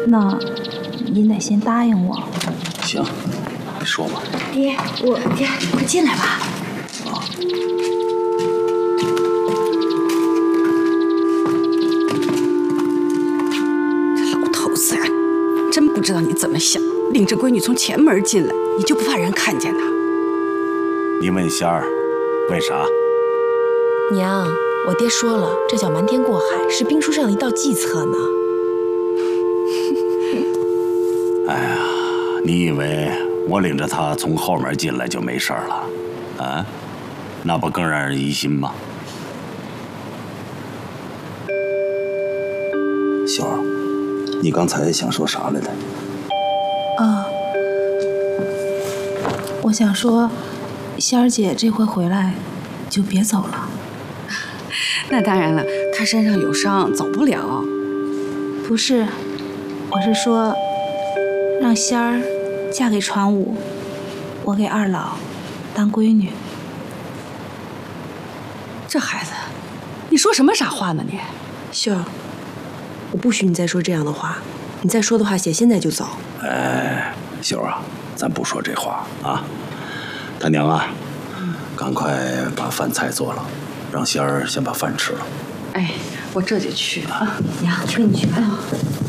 那您得先答应我。 行，你说吧。 爹，爹，快进来吧。 这老头子呀，真不知道你怎么想，领着闺女从前门进来，你就不怕人看见她？ 你问仙儿，为啥？ 娘，我爹说了，这叫瞒天过海，是兵书上的一道计策呢。 哎呀，你以为我领着他从后门进来就没事了？啊，那不更让人疑心吗？ 秀儿，你刚才想说啥来着？ 我想说，仙儿姐这回回来就别走了。 那当然了，她身上有伤，走不了。 不是，我是说，让仙儿嫁给传武，我给二老当闺女。 这孩子，你说什么傻话呢你？ 秀儿，我不许你再说这样的话，你再说的话，姐现在就走。 哎，秀儿啊，咱不说这话啊。他娘啊，赶快把饭菜做了，让仙儿先把饭吃了。 哎，我这就去啊。 娘，跟你去吧。